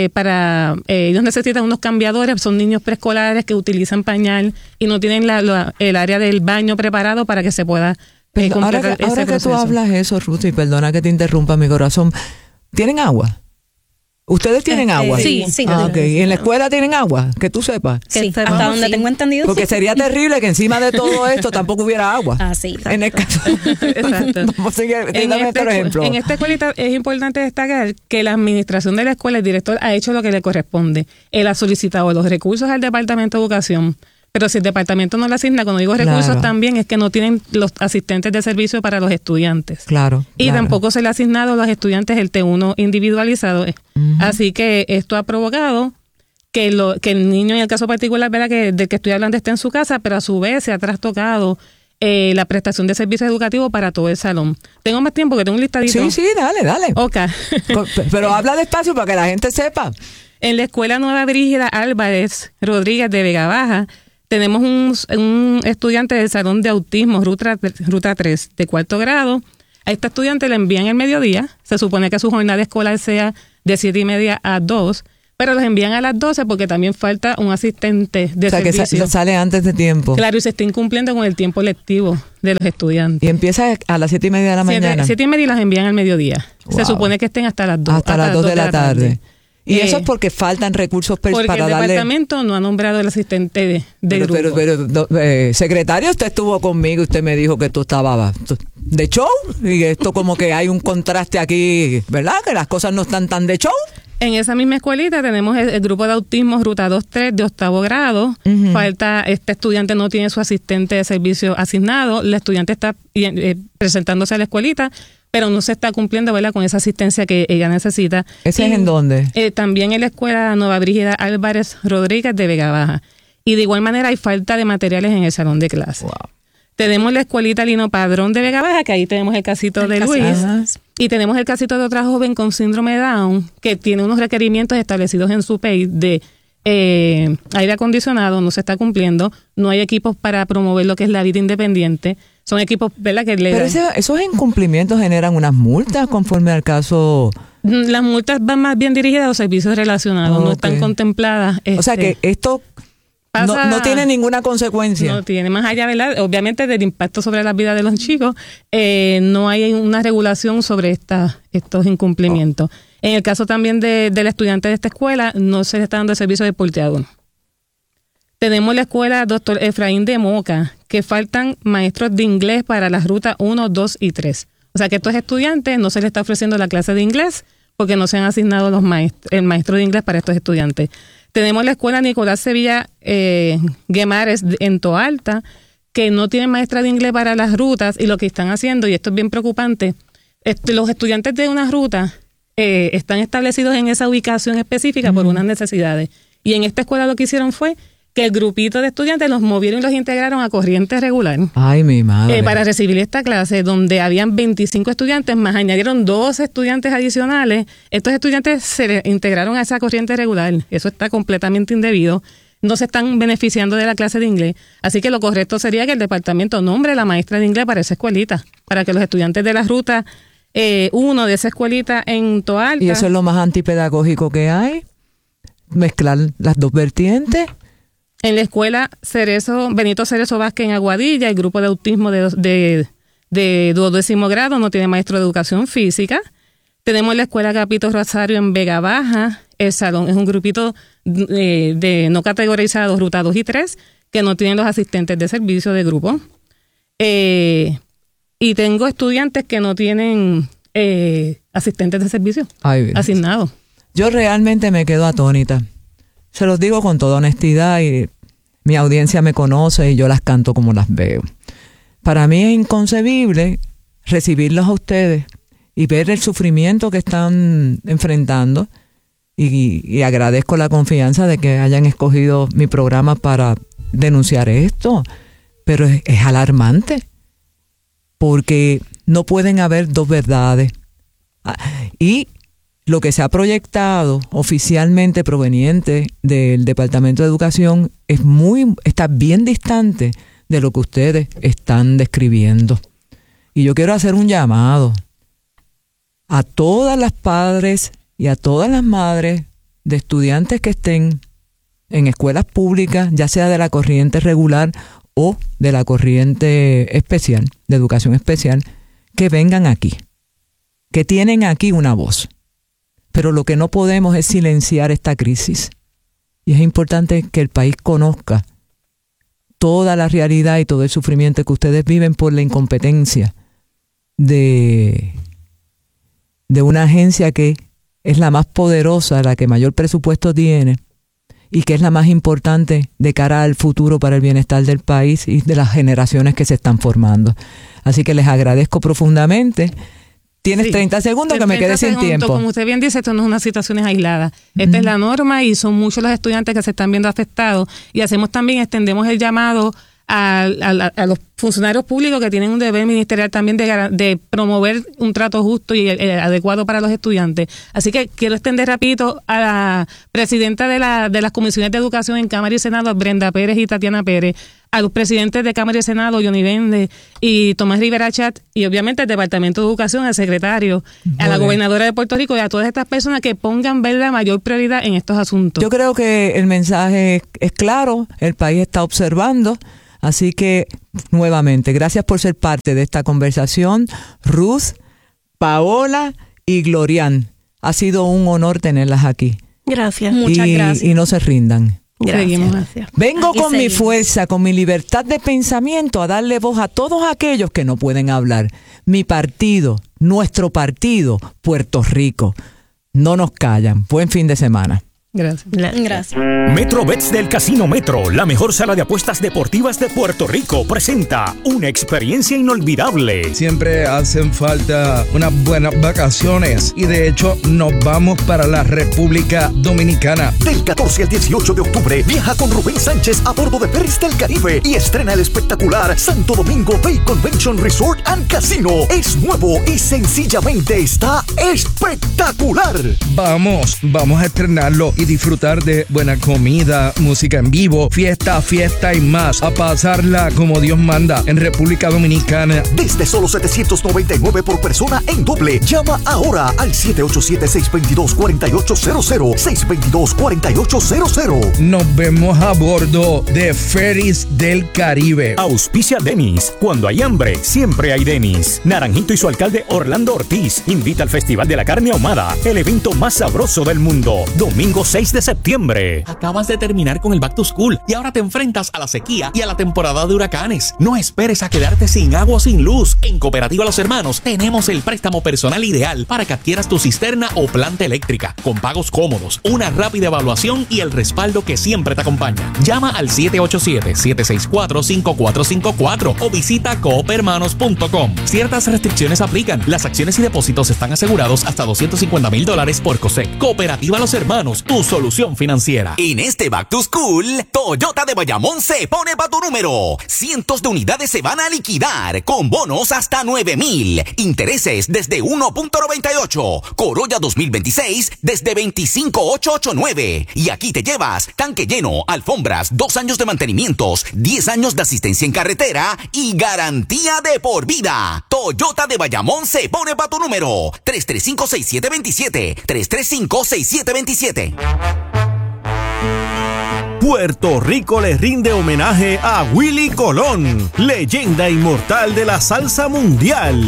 ellos necesitan unos cambiadores, son niños preescolares que utilizan pañal y no tienen el área del baño preparado para que se pueda completar ese proceso. Ahora que tú hablas eso, Ruth, y perdona que te interrumpa mi corazón, ¿tienen agua? ¿Ustedes tienen agua? Sí. Okay. ¿Y en la escuela tienen agua? Que tú sepas. Sí, hasta donde tengo entendido. Porque sería terrible que encima de todo esto tampoco hubiera agua. Sí. En el caso. Exacto. Ejemplo. En esta escuelita es importante destacar que la administración de la escuela, el director ha hecho lo que le corresponde. Él ha solicitado los recursos al Departamento de Educación. Pero si el departamento no le asigna, cuando digo recursos también es que no tienen los asistentes de servicio para los estudiantes. Claro. Y tampoco se le ha asignado a los estudiantes el T1 individualizado. Así que esto ha provocado que el niño, en el caso particular, ¿verdad?, del que estoy hablando, esté en su casa, pero a su vez se ha trastocado la prestación de servicios educativos para todo el salón. Tengo más tiempo, que tengo un listadito. Sí, dale. Ok. Pero habla despacio para que la gente sepa. En la Escuela Nueva Brígida Álvarez Rodríguez de Vega Baja, Tenemos un estudiante del salón de autismo, ruta 3, de 4º grado. A este estudiante le envían el mediodía. Se supone que su jornada escolar sea de 7:30 a 2, pero los envían a las 12 porque también falta un asistente de servicio. O sea, que sale antes de tiempo. Claro, y se está incumpliendo con el tiempo lectivo de los estudiantes. Y empieza a las 7:30 de la mañana. 7:30 y las envían al mediodía. Wow. Se supone que estén hasta las 2. Hasta las 2 de la tarde. Y eso es porque faltan recursos para darle... Porque el departamento no ha nombrado el asistente de grupo. Pero, secretario, usted estuvo conmigo y usted me dijo que tú estabas de show. Y esto como que hay un contraste aquí, ¿verdad? Que las cosas no están tan de show. En esa misma escuelita tenemos el grupo de autismo ruta 2-3 de 8º grado. Falta, este estudiante no tiene su asistente de servicio asignado. El estudiante está presentándose a la escuelita, pero no se está cumpliendo, ¿verdad?, con esa asistencia que ella necesita. ¿Ese es en dónde? También en la escuela Nueva Brígida Álvarez Rodríguez de Vega Baja. Y de igual manera hay falta de materiales en el salón de clase. Wow. Tenemos la escuelita Lino Padrón de Vega Baja, que ahí tenemos el casito de Luis. Y tenemos el casito de otra joven con síndrome de Down, que tiene unos requerimientos establecidos en su PEI de aire acondicionado, no se está cumpliendo. No hay equipos para promover lo que es la vida independiente. Son equipos, ¿verdad?, que le dan. Pero esos incumplimientos generan unas multas conforme al caso. Las multas van más bien dirigidas a los servicios relacionados, no están contempladas. O sea que esto no tiene ninguna consecuencia. No tiene, más allá, ¿verdad?, obviamente del impacto sobre la vida de los chicos, no hay una regulación sobre estos incumplimientos. En el caso también del estudiante de esta escuela, no se le está dando el servicio de porteador. Tenemos la escuela Dr. Efraín de Moca, que faltan maestros de inglés para las rutas 1, 2 y 3. O sea que a estos estudiantes no se les está ofreciendo la clase de inglés porque no se han asignado el maestro de inglés para estos estudiantes. Tenemos la escuela Nicolás Sevilla Guemares en Toalta, que no tienen maestra de inglés para las rutas, y lo que están haciendo, y esto es bien preocupante, los estudiantes de una ruta están establecidos en esa ubicación específica por unas necesidades. Y en esta escuela lo que hicieron fue que el grupito de estudiantes los movieron y los integraron a corriente regular. Ay, mi madre. Para recibir esta clase, donde habían 25 estudiantes, más añadieron 12 estudiantes adicionales. Estos estudiantes se integraron a esa corriente regular. Eso está completamente indebido. No se están beneficiando de la clase de inglés. Así que lo correcto sería que el departamento nombre la maestra de inglés para esa escuelita, para que los estudiantes de la ruta 1 de esa escuelita en Toalta... Y eso es lo más antipedagógico que hay, mezclar las dos vertientes. En la escuela Benito Cerezo Vázquez en Aguadilla, el grupo de autismo de 12º grado no tiene maestro de educación física. Tenemos la escuela Capito Rosario en Vega Baja. El salón es un grupito de no categorizados, ruta 2 y 3, que no tienen los asistentes de servicio de grupo. Y tengo estudiantes que no tienen asistentes de servicio asignados. Yo realmente me quedo atónita. Se los digo con toda honestidad, y mi audiencia me conoce y yo las canto como las veo. Para mí es inconcebible recibirlos a ustedes y ver el sufrimiento que están enfrentando, y agradezco la confianza de que hayan escogido mi programa para denunciar esto, pero es alarmante porque no pueden haber dos verdades. Y lo que se ha proyectado oficialmente proveniente del Departamento de Educación está bien distante de lo que ustedes están describiendo. Y yo quiero hacer un llamado a todas las padres y a todas las madres de estudiantes que estén en escuelas públicas, ya sea de la corriente regular o de la corriente especial, de educación especial, que vengan aquí, que tienen aquí una voz. Pero lo que no podemos es silenciar esta crisis. Y es importante que el país conozca toda la realidad y todo el sufrimiento que ustedes viven por la incompetencia de una agencia que es la más poderosa, la que mayor presupuesto tiene y que es la más importante de cara al futuro para el bienestar del país y de las generaciones que se están formando. Así que les agradezco profundamente. Tienes 30 segundos que me quedé sin tiempo. Como usted bien dice, esto no es una situación aislada. Esta es la norma y son muchos los estudiantes que se están viendo afectados. Y extendemos el llamado a los funcionarios públicos que tienen un deber ministerial también de promover un trato justo y adecuado para los estudiantes. Así que quiero extender rapidito a la presidenta de las comisiones de educación en Cámara y Senado, Brenda Pérez y Tatiana Pérez, a los presidentes de Cámara y Senado, Johnny Vende y Tomás Rivera Chat, y obviamente al Departamento de Educación, al secretario, a la gobernadora de Puerto Rico y a todas estas personas que pongan ver la mayor prioridad en estos asuntos. Yo creo que el mensaje es claro, el país está observando, así que nuevamente, gracias por ser parte de esta conversación, Ruth, Paola y Glorian. Ha sido un honor tenerlas aquí. Gracias. Muchas gracias. Y no se rindan. Gracias. Vengo aquí con mi fuerza, con mi libertad de pensamiento a darle voz a todos aquellos que no pueden hablar. Mi partido, nuestro partido, Puerto Rico. No nos callan. Buen fin de semana. Gracias. MetroBets del Casino Metro, la mejor sala de apuestas deportivas de Puerto Rico, presenta una experiencia inolvidable. Siempre hacen falta unas buenas vacaciones y de hecho nos vamos para la República Dominicana. Del 14 al 18 de octubre viaja con Rubén Sánchez a bordo de Ferries del Caribe y estrena el espectacular Santo Domingo Bay Convention Resort and Casino. Es nuevo y sencillamente está espectacular. Vamos a estrenarlo y disfrutar de buena comida, música en vivo, fiesta y más. A pasarla como Dios manda en República Dominicana. Desde solo $799 por persona en doble. Llama ahora al 787-622-4800. 622-4800. Nos vemos a bordo de Ferries del Caribe. Auspicia Denis. Cuando hay hambre, siempre hay Denis. Naranjito y su alcalde Orlando Ortiz invita al Festival de la Carne Ahumada, el evento más sabroso del mundo. Domingo 6 de septiembre. Acabas de terminar con el Back to School y ahora te enfrentas a la sequía y a la temporada de huracanes. No esperes a quedarte sin agua o sin luz. En Cooperativa Los Hermanos tenemos el préstamo personal ideal para que adquieras tu cisterna o planta eléctrica, con pagos cómodos, una rápida evaluación y el respaldo que siempre te acompaña. Llama al 787-764-5454 o visita coopermanos.com. Ciertas restricciones aplican. Las acciones y depósitos están asegurados hasta $250,000 por COSEC. Cooperativa Los Hermanos, tu solución financiera. En este Back to School, Toyota de Bayamón se pone pa' tu número. Cientos de unidades se van a liquidar con bonos hasta 9,000. Intereses desde 1.98. Corolla 2026 desde 25,889. Y aquí te llevas tanque lleno, alfombras, 2 años de mantenimientos, 10 años de asistencia en carretera y garantía de por vida. Toyota de Bayamón se pone pa' tu número. 335-6727. 335-6727. Puerto Rico le rinde homenaje a Willie Colón, leyenda inmortal de la salsa mundial.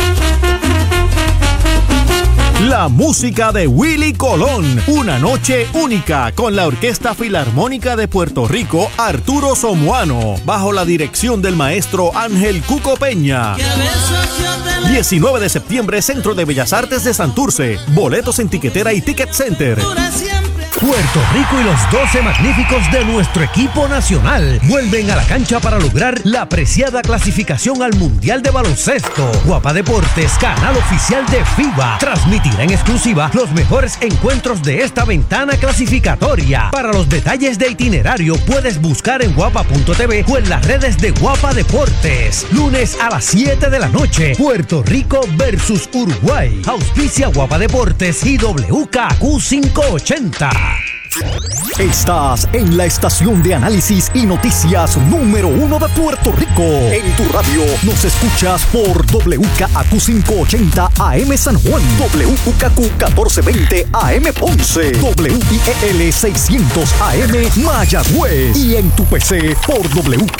La música de Willie Colón, una noche única con la Orquesta Filarmónica de Puerto Rico, Arturo Somoano, bajo la dirección del maestro Ángel Cuco Peña. 19 de septiembre, Centro de Bellas Artes de Santurce. Boletos en Tiquetera y Ticket Center. Puerto Rico y los 12 magníficos de nuestro equipo nacional vuelven a la cancha para lograr la preciada clasificación al Mundial de Baloncesto. Guapa Deportes, canal oficial de FIBA, transmitirá en exclusiva los mejores encuentros de esta ventana clasificatoria. Para los detalles de itinerario puedes buscar en guapa.tv o en las redes de Guapa Deportes. Lunes a las 7 de la noche, Puerto Rico versus Uruguay. Auspicia Guapa Deportes y WKQ 580. Estás en la estación de análisis y noticias número 1 de Puerto Rico. En tu radio nos escuchas por WKQ 580 AM San Juan, WKQ 1420 AM Ponce, WIEL 600 AM Mayagüez y en tu PC por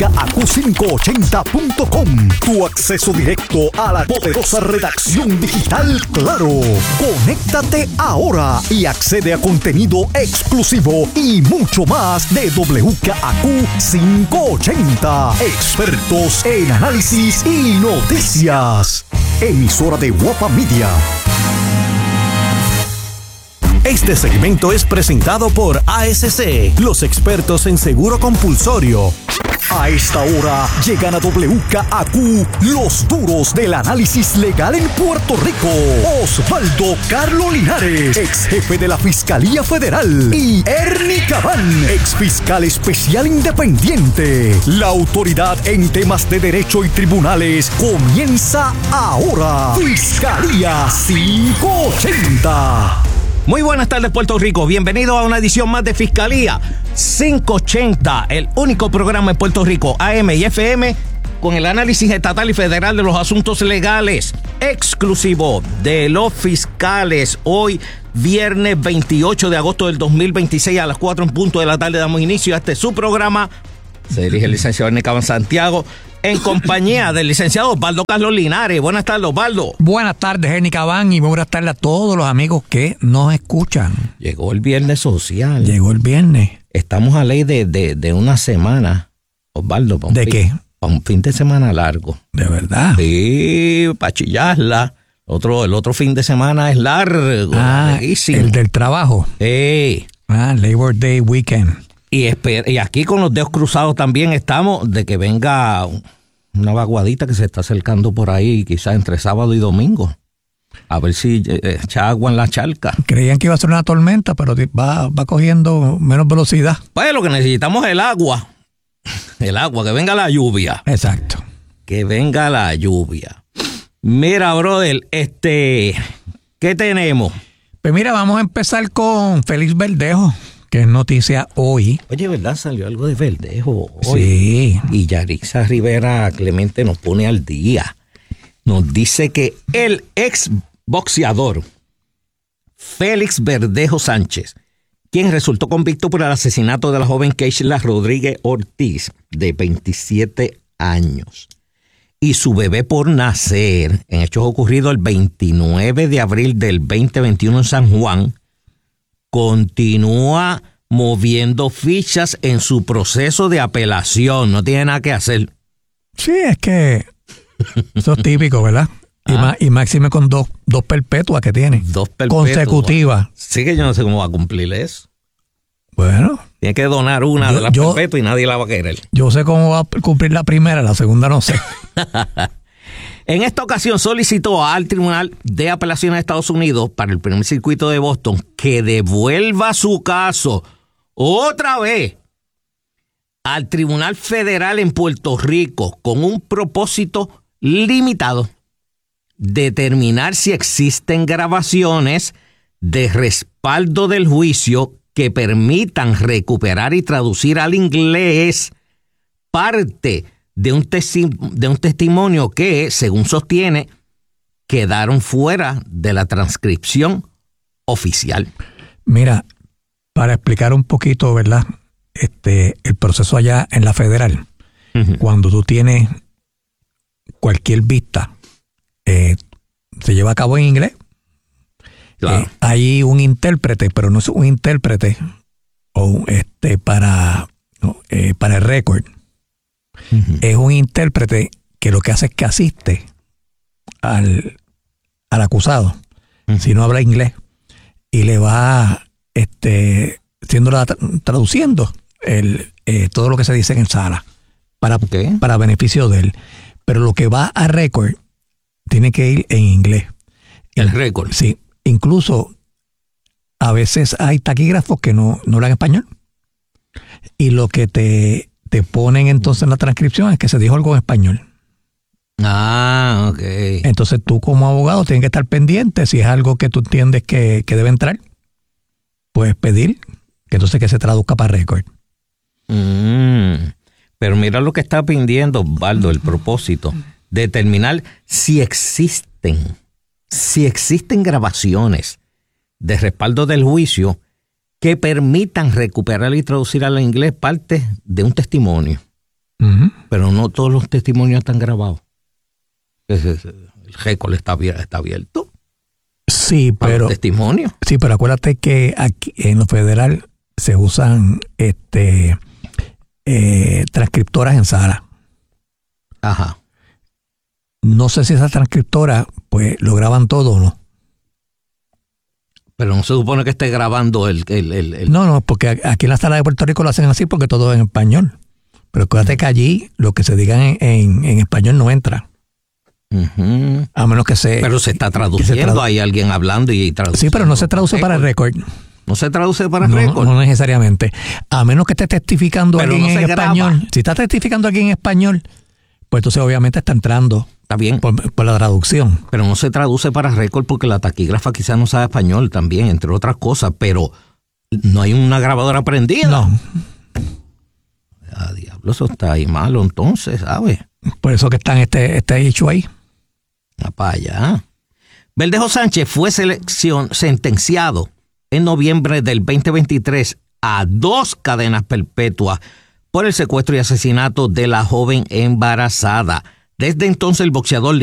WKQ580.com. Tu acceso directo a la poderosa redacción digital Claro. Conéctate ahora y accede a contenido exclusivo y mucho más de WKQ 580. Expertos en análisis y noticias. Emisora de Guapa Media. Este segmento es presentado por ASC, los expertos en seguro compulsorio. A esta hora llegan a WKAQ los duros del análisis legal en Puerto Rico. Osvaldo Carlos Linares, ex jefe de la Fiscalía Federal, y Ernie Cabán, ex fiscal especial independiente. La autoridad en temas de derecho y tribunales comienza ahora. Fiscalía 580. Muy buenas tardes, Puerto Rico. Bienvenido a una edición más de Fiscalía 580, el único programa en Puerto Rico, AM y FM, con el análisis estatal y federal de los asuntos legales, exclusivo de los fiscales. Hoy, viernes 28 de agosto del 2026, a las 4 en punto de la tarde, damos inicio a su programa. Se dirige el licenciado Ernie Cabán Santiago, en compañía del licenciado Osvaldo Carlos Linares. Buenas tardes, Osvaldo. Buenas tardes, Ernie Cabán, y buenas tardes a todos los amigos que nos escuchan. Llegó el viernes social. Llegó el viernes. Estamos a ley de una semana, Osvaldo. ¿De qué? Para un fin de semana largo. ¿De verdad? Sí, para chillarla. El otro fin de semana es largo. Larguísimo. El del trabajo. Sí. Labor Day Weekend. Y aquí con los dedos cruzados también estamos de que venga una vaguadita que se está acercando por ahí, quizás entre sábado y domingo. A ver si echa agua en la charca. Creían que iba a ser una tormenta, pero va cogiendo menos velocidad. Pues lo que necesitamos es el agua. El agua, que venga la lluvia. Exacto. Que venga la lluvia. Mira, brother, ¿qué tenemos? Pues mira, vamos a empezar con Félix Verdejo, que es noticia hoy. Oye, ¿verdad? Salió algo de Verdejo hoy. Sí. Y Yarixa Rivera Clemente nos pone al día. Nos dice que el ex boxeador Félix Verdejo Sánchez, quien resultó convicto por el asesinato de la joven Keishla Rodríguez Ortiz, de 27 años, y su bebé por nacer, en hechos ocurridos el 29 de abril del 2021 en San Juan, continúa moviendo fichas en su proceso de apelación. No tiene nada que hacer. Sí, es que eso es típico, ¿verdad? Y máxime con dos perpetuas que tiene. 2 perpetuas. Consecutivas. Sí, que yo no sé cómo va a cumplir eso. Bueno. Tiene que donar una de las perpetuas y nadie la va a querer. Yo sé cómo va a cumplir la primera, la segunda no sé. En esta ocasión solicitó al Tribunal de Apelaciones de Estados Unidos para el primer circuito de Boston que devuelva su caso otra vez al Tribunal Federal en Puerto Rico con un propósito limitado: determinar si existen grabaciones de respaldo del juicio que permitan recuperar y traducir al inglés parte de un testimonio que, según sostiene, quedaron fuera de la transcripción oficial. Mira, para explicar un poquito, ¿verdad? El proceso allá en la federal, cuando tú tienes cualquier vista, se lleva a cabo en inglés. Claro. Hay un intérprete, pero no es un intérprete para el récord. Es un intérprete que lo que hace es que asiste al acusado, si no habla inglés, y le va traduciendo todo lo que se dice en sala para beneficio de él. Pero lo que va a récord tiene que ir en inglés. El récord. Sí. Incluso a veces hay taquígrafos que no hablan español. Y lo que te ponen entonces en la transcripción es que se dijo algo en español. Ah, ok. Entonces tú como abogado tienes que estar pendiente. Si es algo que tú entiendes que debe entrar, puedes pedir que entonces que se traduzca para récord. Pero mira lo que está pidiendo Osvaldo, el propósito: determinar si existen grabaciones de respaldo del juicio que permitan recuperar y traducir al inglés parte de un testimonio. Pero no todos los testimonios están grabados. El récord está abierto. Sí, pero testimonio. Sí, pero acuérdate que aquí en lo federal se usan transcriptoras en sala. Ajá. No sé si esas transcriptoras pues lo graban todo o no. Pero no se supone que esté grabando el... No, porque aquí en la sala de Puerto Rico lo hacen así porque todo es en español. Pero acuérdate que allí lo que se diga en español no entra. A menos que se... Pero se está traduciendo, hay alguien hablando y traduciendo. Sí, pero no se traduce para el récord. ¿No se traduce para el récord? No necesariamente. A menos que esté testificando alguien en español. Si está testificando aquí en español, pues entonces obviamente está entrando. Está bien. Por la traducción. Pero no se traduce para récord porque la taquígrafa quizás no sabe español también, entre otras cosas, pero no hay una grabadora prendida. No. Ah, diablo, eso está ahí malo entonces, ¿sabes? Por eso que está este hecho ahí. Para allá. Verdejo Sánchez fue sentenciado en noviembre del 2023 a 2 cadenas perpetuas por el secuestro y asesinato de la joven embarazada. Desde entonces el boxeador